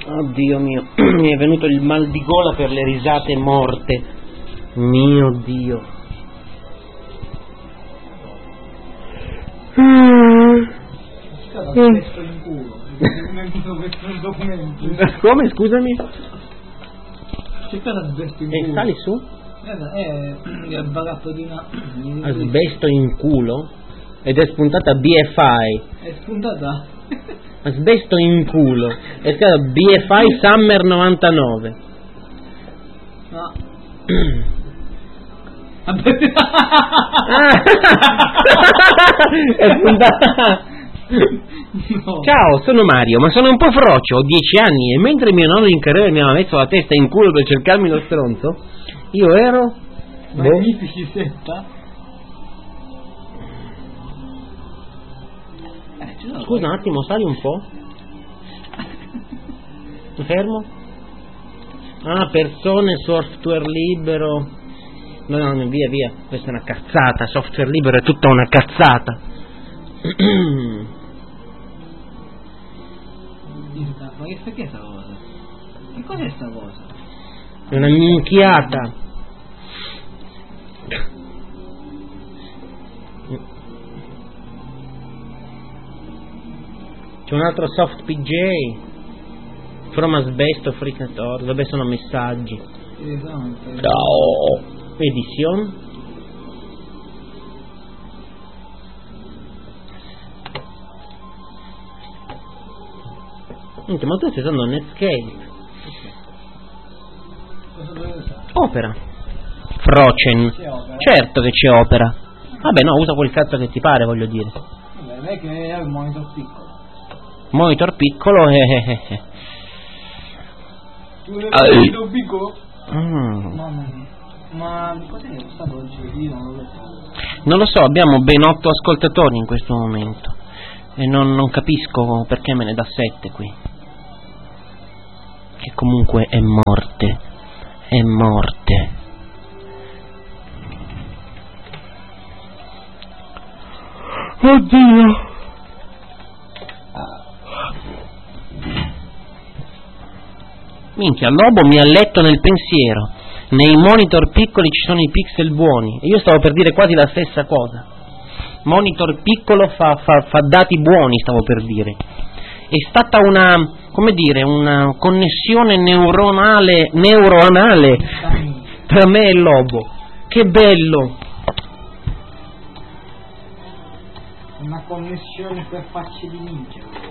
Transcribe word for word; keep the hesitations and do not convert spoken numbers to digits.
Oddio mio, mi è venuto il mal di gola per le risate morte. Mio Dio. Scusa, testo in culo. Questo documento. Come, scusami? Che cosa asbesto in E culo? sali su? Eh, è il bagatto di una... Asbesto in culo? Ed è spuntata B F I. È spuntata? Asbesto in culo. È scritto B F I Summer novantanove. No. È spuntata. No. Ciao, sono Mario, ma sono un po' frocio, ho dieci anni e mentre mio nonno in carriera mi aveva messo la testa in culo per cercarmi lo stronzo, io ero... Magnifici setta. Eh, Scusa un attimo, sali un po'. Fermo. Ah, persone, software libero. No, no, via, via. Questa è una cazzata. Software libero è tutta una cazzata. Ma che perché sta cosa? Che cos'è sta cosa? È una minchiata. C'è un altro soft P J. From Asbesto Fricator. Vabbè, sono messaggi. Esatto. Ciao. Edition. Niente, ma tu stai usando Netscape. Cosa dovevo usare? Opera. Frocen. C'è Opera? Certo che c'è Opera. Vabbè, no, usa quel cazzo che ti pare, voglio dire. Vabbè, lei che ha un monitor piccolo. Monitor piccolo e... Eh, eh. Tu vuoi un monitor piccolo? Mm. Mamma mia. Ma cos'è che è stato oggi? Io non lo so. Non lo so, abbiamo ben otto ascoltatori in questo momento. E non, non capisco perché me ne dà sette qui. Che comunque è morte. È morte. Oddio. Minchia, Lobo mi ha letto nel pensiero. Nei monitor piccoli ci sono i pixel buoni. E io stavo per dire quasi la stessa cosa. Monitor piccolo fa, fa, fa dati buoni, stavo per dire. È stata una, come dire, una connessione neuronale, neuroanale tra me e Lobo. Che bello. Una connessione per facce di ninja.